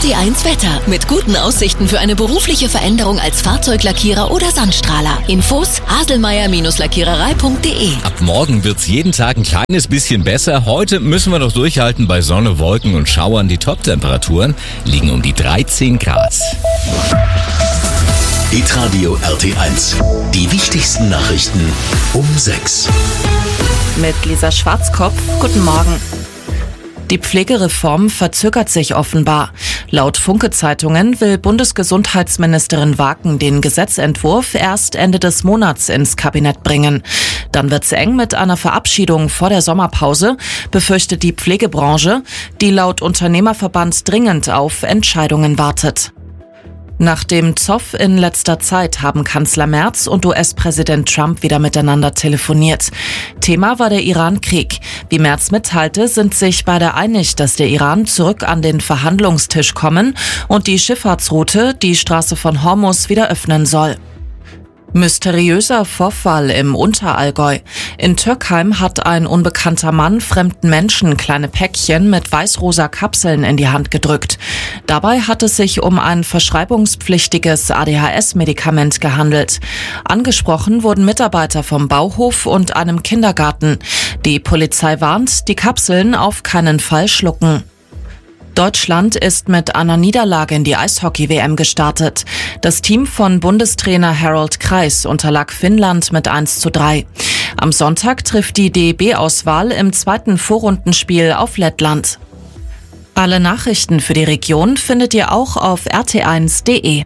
RT1 Wetter. Mit guten Aussichten für eine berufliche Veränderung als Fahrzeuglackierer oder Sandstrahler. Infos haselmeier-lackiererei.de. Ab morgen wird's jeden Tag ein kleines bisschen besser. Heute müssen wir noch durchhalten bei Sonne, Wolken und Schauern. Die Top-Temperaturen liegen um die 13 Grad. Hitradio RT1. Die wichtigsten Nachrichten um 6. Mit Lisa Schwarzkopf, guten Morgen. Die Pflegereform verzögert sich offenbar. Laut Funke-Zeitungen will Bundesgesundheitsministerin Waken den Gesetzentwurf erst Ende des Monats ins Kabinett bringen. Dann wird's eng mit einer Verabschiedung vor der Sommerpause, befürchtet die Pflegebranche, die laut Unternehmerverband dringend auf Entscheidungen wartet. Nach dem Zoff in letzter Zeit haben Kanzler Merz und US-Präsident Trump wieder miteinander telefoniert. Thema war der Iran-Krieg. Wie Merz mitteilte, sind sich beide einig, dass der Iran zurück an den Verhandlungstisch kommen und die Schifffahrtsroute, die Straße von Hormuz, wieder öffnen soll. Mysteriöser Vorfall im Unterallgäu. In Türkheim hat ein unbekannter Mann fremden Menschen kleine Päckchen mit weiß-rosa Kapseln in die Hand gedrückt. Dabei hat es sich um ein verschreibungspflichtiges ADHS-Medikament gehandelt. Angesprochen wurden Mitarbeiter vom Bauhof und einem Kindergarten. Die Polizei warnt, die Kapseln auf keinen Fall schlucken. Deutschland ist mit einer Niederlage in die Eishockey-WM gestartet. Das Team von Bundestrainer Harold Kreis unterlag Finnland mit 1:3. Am Sonntag trifft die DEB-Auswahl im zweiten Vorrundenspiel auf Lettland. Alle Nachrichten für die Region findet ihr auch auf rt1.de.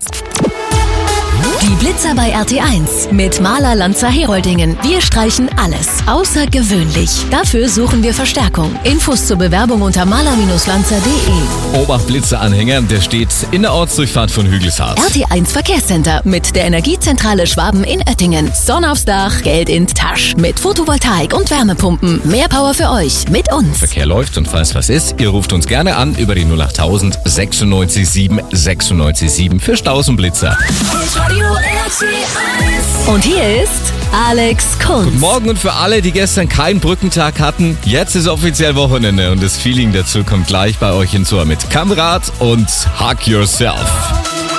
Die Blitzer bei RT1 mit Maler Lanza Heroldingen. Wir streichen alles außergewöhnlich. Dafür suchen wir Verstärkung. Infos zur Bewerbung unter maler-lanza.de. Obacht, Blitzeranhänger, der steht in der Ortsdurchfahrt von Hügelshaus. RT1 Verkehrscenter mit der Energiezentrale Schwaben in Oettingen. Sonne aufs Dach, Geld in Tasch. Mit Photovoltaik und Wärmepumpen. Mehr Power für euch mit uns. Verkehr läuft und falls was ist, ihr ruft uns gerne an über die 08000 96 7 96 7 für Staus und Blitzer. Und hier ist Alex Kunz. Guten Morgen und für alle, die gestern keinen Brückentag hatten, jetzt ist offiziell Wochenende und das Feeling dazu kommt gleich bei euch hinzu mit Kamerad und Hug Yourself.